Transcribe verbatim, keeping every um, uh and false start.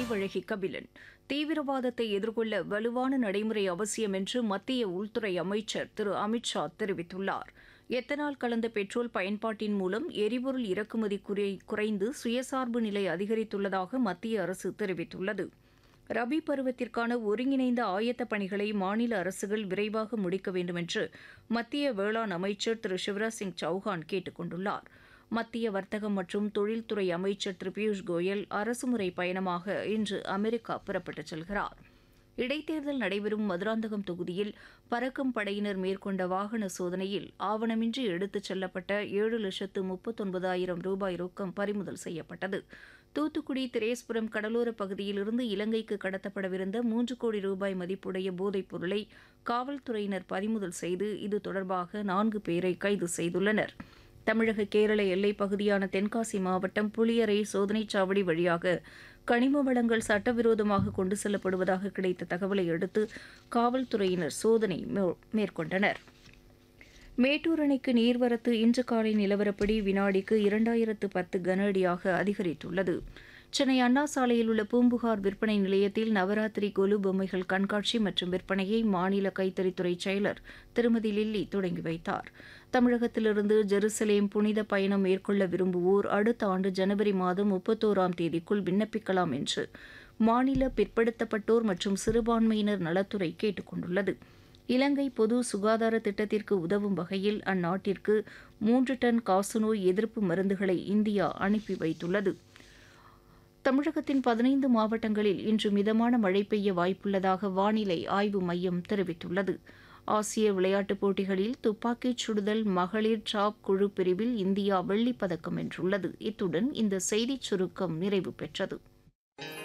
வடிவழகி கபிலன். தீவிரவாதத்தை எதிர்கொள்ள வலுவான நடைமுறை அவசியம் என்று மத்திய உள்துறை அமைச்சர் திரு அமித் ஷா தெரிவித்துள்ளார். எத்தனால் கலந்த பெட்ரோல் பயன்பாட்டின் மூலம் எரிபொருள் இறக்குமதி குறை- குறைந்து சுயசார்பு நிலை அதிகரித்துள்ளதாக மத்திய அரசு தெரிவித்துள்ளது. ரபி பருவத்திற்கான ஒருங்கிணைந்த ஆயத்த பணிகளை மாநில அரசுகள் விரைவாக முடிக்க வேண்டும் என்று மத்திய வேளாண் அமைச்சர் திரு சிவராஜ் சிங் சௌஹான் கேட்டுக் கொண்டுள்ளார். மத்திய வர்த்தகம் மற்றும் தொழில்துறை அமைச்சர் திரு பியூஷ் கோயல் அரசுமுறை பயணமாக இன்று அமெரிக்கா புறப்பட்டுச் செல்கிறார். இடைத்தேர்தல் நடைபெறும் மதுராந்தகம் தொகுதியில் பறக்கும் படையினர் மேற்கொண்ட வாகன சோதனையில் ஆவணமின்றி எடுத்துச் செல்லப்பட்ட ஏழு லட்சத்து முப்பத்தொன்பதாயிரம் ரூபாய் ரொக்கம் பறிமுதல் செய்யப்பட்டது. தூத்துக்குடி திரேஸ்புரம் கடலோரப் பகுதியிலிருந்து இலங்கைக்கு கடத்தப்படவிருந்த மூன்று கோடி ரூபாய் மதிப்புடைய போதைப் பொருளை காவல்துறையினர் பறிமுதல் செய்து இது தொடர்பாக நான்கு பேரை கைது செய்துள்ளனர். தமிழக கேரள எல்லைப் பகுதியான தென்காசி மாவட்டம் புளியரை சோதனைச் சாவடி வழியாக கனிம வளங்கள் சட்டவிரோதமாக கொண்டு செல்லப்படுவதாக கிடைத்த தகவலை அடுத்து காவல்துறையினர் சோதனை மே- மேற்கொண்டனர். மேட்டூர் அணைக்கு நீர்வரத்து இன்று காலை நிலவரப்படி வினாடிக்கு இரண்டாயிரத்து பத்து கன அடியாக அதிகரித்துள்ளது. சென்னை அண்ணா சாலையில் உள்ள பூம்புகார் விற்பனை நிலையத்தில் நவராத்திரி கொலு பொம்மைகள் கண்காட்சி மற்றும் விற்பனையை மாநில கைத்தறித்துறை செயலர் திருமதி லில்லி தொடங்கி வைத்தார். தமிழகத்திலிருந்து ஜெருசலேம் புனித பயணம் மேற்கொள்ள விரும்புவோர் அடுத்த ஆண்டு ஜனவரி மாதம் முப்பத்தோராம் தேதிக்குள் விண்ணப்பிக்கலாம் என்று மாநில பிற்படுத்தப்பட்டோர் மற்றும் சிறுபான்மையினர் நலத்துறை கேட்டுக் கொண்டுள்ளது. இலங்கை பொது சுகாதார திட்டத்திற்கு உதவும் வகையில் அந்நாட்டிற்கு மூன்று டன் காசநோய் எதிர்ப்பு மருந்துகளை இந்தியா அனுப்பி வைத்துள்ளது. தமிழகத்தின் பதினைந்து மாவட்டங்களில் இன்று மிதமான மழை பெய்ய வாய்ப்புள்ளதாக வானிலை ஆய்வு மையம் தெரிவித்துள்ளது. ஆசிய விளையாட்டுப் போட்டிகளில் துப்பாக்கிச் சுடுதல் மகளிர் டிராப் குழு பிரிவில் இந்தியா வெள்ளிப் பதக்கம் வென்றுள்ளது. இத்துடன் இந்த செய்திச் சுருக்கம் நிறைவு பெற்றது.